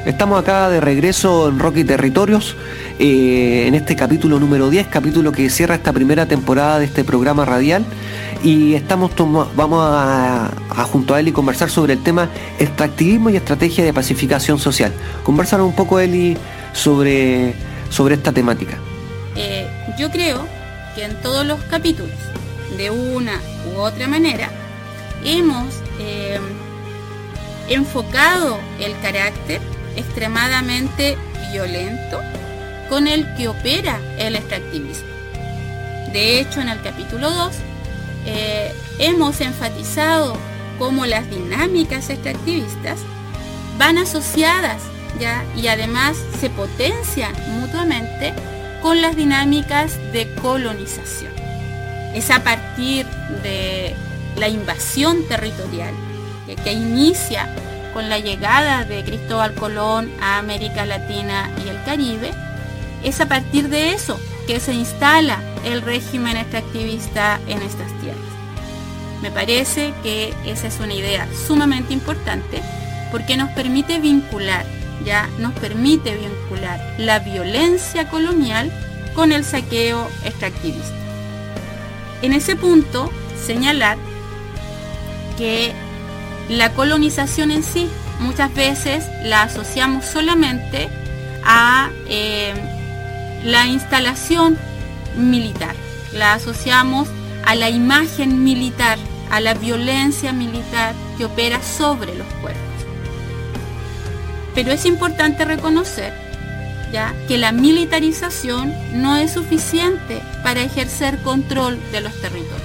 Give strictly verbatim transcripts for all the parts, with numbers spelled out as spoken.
Estamos acá de regreso en Rock y Territorios, eh, en este capítulo número diez, capítulo que cierra esta primera temporada de este programa radial. Y estamos toma, vamos a, a junto a Eli conversar sobre el tema extractivismo y estrategia de pacificación social. Conversar un poco, Eli, sobre, sobre esta temática. Eh, yo creo que en todos los capítulos, de una u otra manera, hemos eh, enfocado el carácter extremadamente violento con el que opera el extractivismo. De hecho, en el capítulo dos eh, hemos enfatizado cómo las dinámicas extractivistas van asociadas ya y además se potencian mutuamente con las dinámicas de colonización. Es a partir de la invasión territorial que, que inicia con la llegada de Cristóbal Colón a América Latina y el Caribe, es a partir de eso que se instala el régimen extractivista en estas tierras. Me parece que esa es una idea sumamente importante porque nos permite vincular, ya nos permite vincular la violencia colonial con el saqueo extractivista. En ese punto, señalar que la colonización en sí muchas veces la asociamos solamente a eh, la instalación militar, la asociamos a la imagen militar, a la violencia militar que opera sobre los pueblos. Pero es importante reconocer ya que la militarización no es suficiente para ejercer control de los territorios.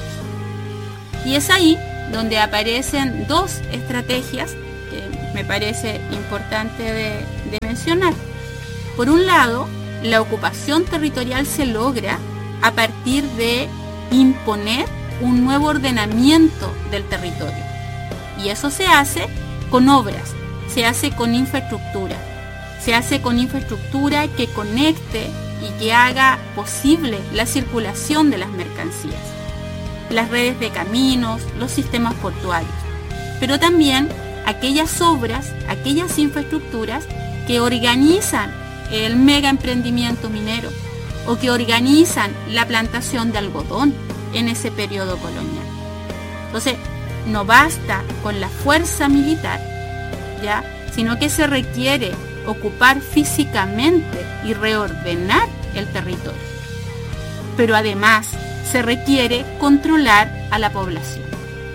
Y es ahí donde aparecen dos estrategias que me parece importante de, de mencionar. Por un lado, la ocupación territorial se logra a partir de imponer un nuevo ordenamiento del territorio. Y eso se hace con obras, se hace con infraestructura, se hace con infraestructura que conecte y que haga posible la circulación de las mercancías, las redes de caminos, los sistemas portuarios, pero también aquellas obras, aquellas infraestructuras que organizan el mega emprendimiento minero o que organizan la plantación de algodón en ese periodo colonial. Entonces, no basta con la fuerza militar, ¿ya?, sino que se requiere ocupar físicamente y reordenar el territorio. Pero además se requiere controlar a la población.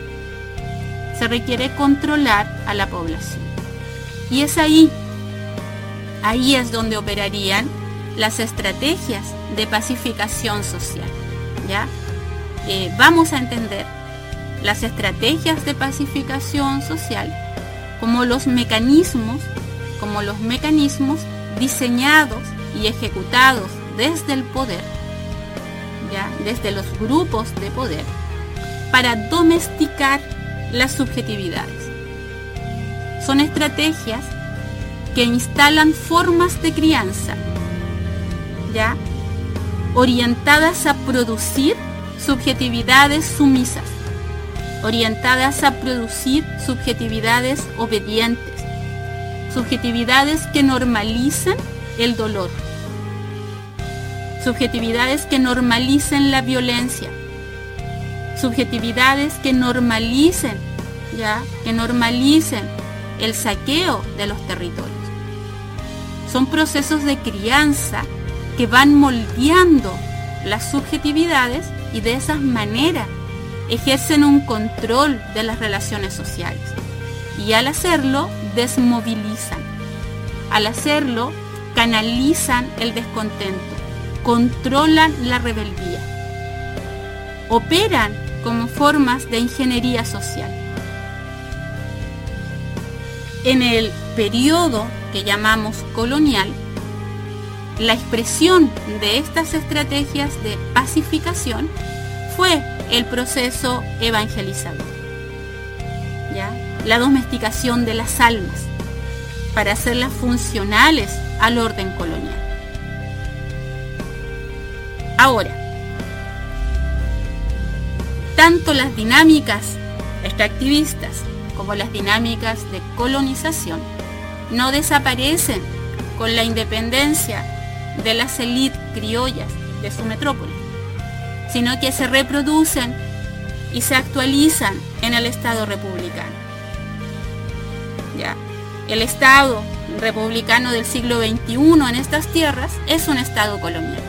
Se requiere controlar a la población. Y es ahí, ahí es donde operarían las estrategias de pacificación social, ¿ya? Eh, vamos a entender las estrategias de pacificación social como los mecanismos, como los mecanismos diseñados y ejecutados desde el poder, ¿ya?, desde los grupos de poder, para domesticar las subjetividades. Son estrategias que instalan formas de crianza, ¿ya?, orientadas a producir subjetividades sumisas, orientadas a producir subjetividades obedientes, subjetividades que normalizan el dolor, subjetividades que normalicen la violencia, subjetividades que normalicen, ya, que normalicen el saqueo de los territorios. Son procesos de crianza que van moldeando las subjetividades y de esa manera ejercen un control de las relaciones sociales. Y al hacerlo, desmovilizan. Al hacerlo, canalizan el descontento, controlan la rebeldía. Operan como formas de ingeniería social. En el periodo que llamamos colonial, la expresión de estas estrategias de pacificación fue el proceso evangelizador, ¿ya?, la domesticación de las almas para hacerlas funcionales al orden colonial. Ahora, tanto las dinámicas extractivistas como las dinámicas de colonización no desaparecen con la independencia de las élites criollas de su metrópoli, sino que se reproducen y se actualizan en el Estado republicano. Ya. El Estado republicano del siglo veintiuno en estas tierras es un Estado colonial.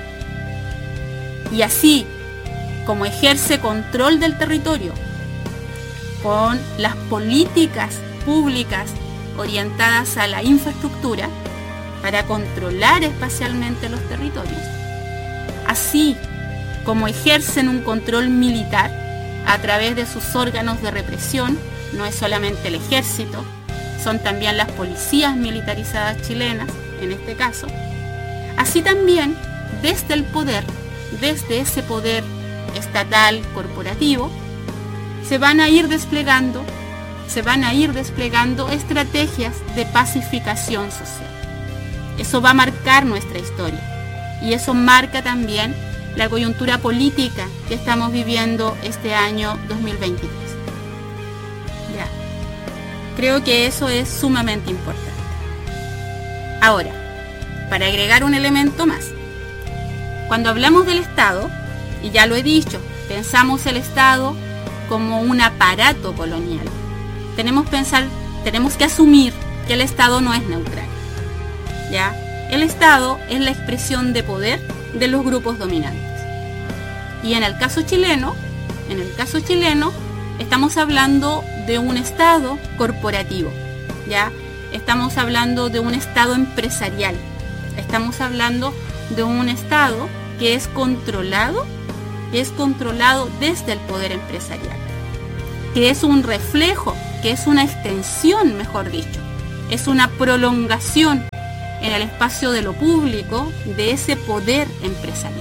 Y así como ejerce control del territorio con las políticas públicas orientadas a la infraestructura para controlar espacialmente los territorios, así como ejercen un control militar a través de sus órganos de represión, no es solamente el ejército, son también las policías militarizadas chilenas, en este caso, así también desde el poder, desde ese poder estatal corporativo, se van a ir desplegando, se van a ir desplegando estrategias de pacificación social. Eso va a marcar nuestra historia y eso marca también la coyuntura política que estamos viviendo este año dos mil veintitrés. Ya. Creo que eso es sumamente importante. Ahora, para agregar un elemento más, cuando hablamos del Estado, y ya lo he dicho, pensamos el Estado como un aparato colonial. Tenemos, pensar, tenemos que asumir que el Estado no es neutral. ¿Ya? El Estado es la expresión de poder de los grupos dominantes. Y en el caso chileno, en el caso chileno, estamos hablando de un Estado corporativo, ¿ya? Estamos hablando de un Estado empresarial. Estamos hablando de un Estado que es controlado, que es controlado desde el poder empresarial, que es un reflejo, que es una extensión, mejor dicho, es una prolongación en el espacio de lo público de ese poder empresarial.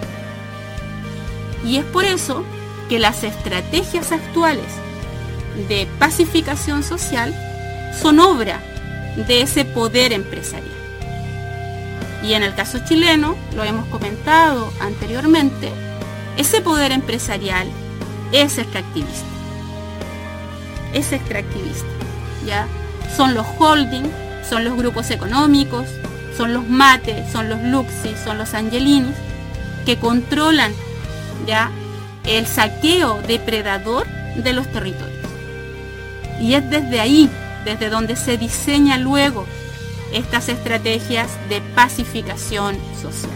Y es por eso que las estrategias actuales de pacificación social son obra de ese poder empresarial. Y en el caso chileno, lo hemos comentado anteriormente, ese poder empresarial es extractivista. Es extractivista, ¿ya? Son los holding, son los grupos económicos, son los Mate, son los Luxi, son los Angelinis, que controlan, ¿ya?, el saqueo depredador de los territorios. Y es desde ahí, desde donde se diseña luego estas estrategias de pacificación social.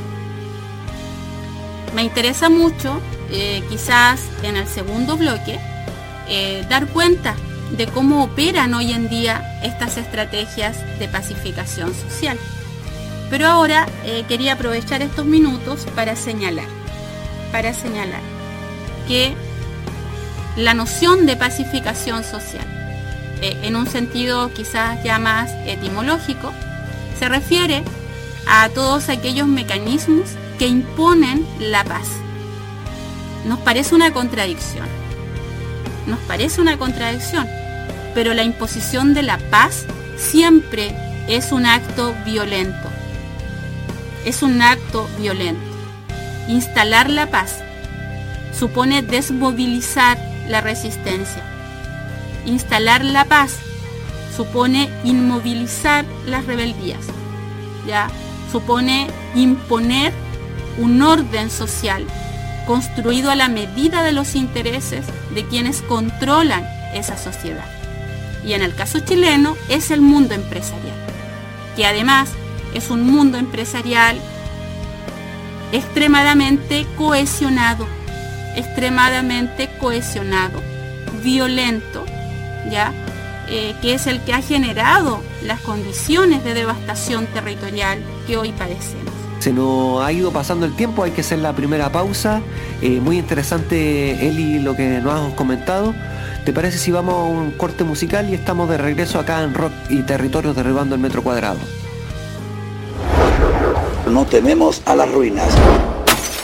Me interesa mucho, eh, quizás en el segundo bloque, eh, dar cuenta de cómo operan hoy en día estas estrategias de pacificación social. Pero ahora eh, quería aprovechar estos minutos para señalar, para señalar que la noción de pacificación social, eh, en un sentido quizás ya más etimológico, se refiere a todos aquellos mecanismos que imponen la paz. Nos parece una contradicción, nos parece una contradicción, pero la imposición de la paz siempre es un acto violento, es un acto violento. Instalar la paz supone desmovilizar la resistencia. Instalar la paz supone inmovilizar las rebeldías, ¿ya? Supone imponer un orden social construido a la medida de los intereses de quienes controlan esa sociedad. Y en el caso chileno es el mundo empresarial, que además es un mundo empresarial extremadamente cohesionado, extremadamente cohesionado, violento, ¿ya? Eh, que es el que ha generado las condiciones de devastación territorial que hoy padecemos. Se nos ha ido pasando el tiempo, hay que hacer la primera pausa. Eh, muy interesante, Eli, lo que nos has comentado. ¿Te parece si vamos a un corte musical y estamos de regreso acá en Rock y Territorios, derribando el metro cuadrado? No tememos a las ruinas.